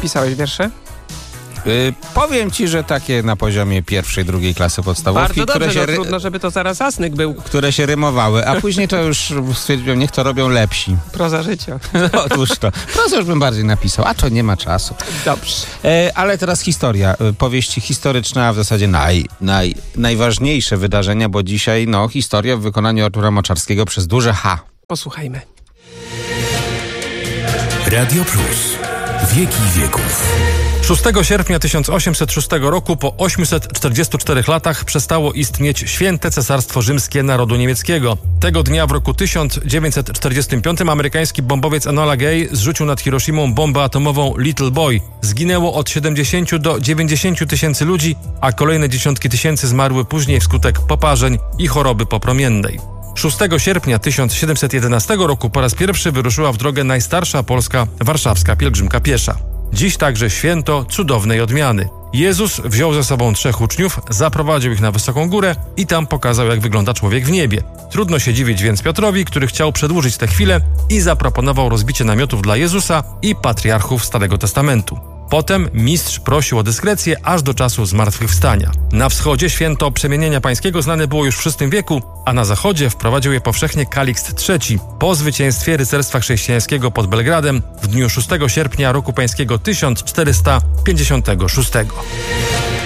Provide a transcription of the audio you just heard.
pisałeś wiersze? Powiem ci, że takie na poziomie pierwszej, drugiej klasy podstawówki, Bardzo dobrze, trudno, żeby to zaraz Asnyk był. które się rymowały, a później to już stwierdziłem, niech to robią lepsi. Proza życia. Otóż to. Prozę już bym bardziej napisał, a to nie ma czasu. Dobrze. Ale teraz historia. Powieść historyczna, a w zasadzie najważniejsze wydarzenia, bo dzisiaj historia w wykonaniu Artura Moczarskiego przez duże H. Posłuchajmy. Radio Plus. Wieki wieków. 6 sierpnia 1806 roku, po 844 latach, przestało istnieć Święte Cesarstwo Rzymskie Narodu Niemieckiego. Tego dnia w roku 1945 amerykański bombowiec Enola Gay zrzucił nad Hiroshimą bombę atomową Little Boy. Zginęło od 70 do 90 tysięcy ludzi, a kolejne dziesiątki tysięcy zmarły później wskutek poparzeń i choroby popromiennej. 6 sierpnia 1711 roku po raz pierwszy wyruszyła w drogę najstarsza polska warszawska pielgrzymka piesza. Dziś także święto cudownej odmiany. Jezus wziął ze sobą 3 uczniów, zaprowadził ich na wysoką górę i tam pokazał, jak wygląda człowiek w niebie. Trudno się dziwić więc Piotrowi, który chciał przedłużyć tę chwilę i zaproponował rozbicie namiotów dla Jezusa i patriarchów Starego Testamentu. Potem mistrz prosił o dyskrecję aż do czasu zmartwychwstania. Na wschodzie święto Przemienienia Pańskiego znane było już w VI wieku, a na zachodzie wprowadził je powszechnie Kalikst III po zwycięstwie rycerstwa chrześcijańskiego pod Belgradem w dniu 6 sierpnia roku pańskiego 1456.